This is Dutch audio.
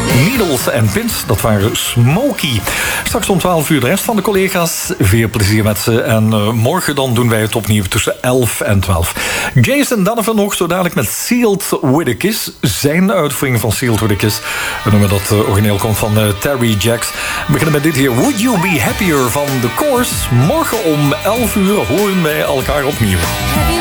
Needles en Pins, dat waren Smokey. Straks om 12 uur de rest van de collega's. Veel plezier met ze. En morgen dan doen wij het opnieuw tussen 11 en 12. Jason Donovan nog zo dadelijk met Sealed With A Kiss. Zijn uitvoering van Sealed With A Kiss. We noemen dat origineel komt van Terry Jacks. We beginnen met dit hier. Would You Be Happier van The Course. Morgen om 11 uur horen wij elkaar opnieuw.